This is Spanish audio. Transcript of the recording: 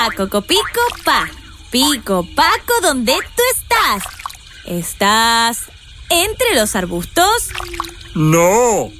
Coco pico pa. Pico Paco, ¿dónde tú estás? ¿Estás entre los arbustos? No,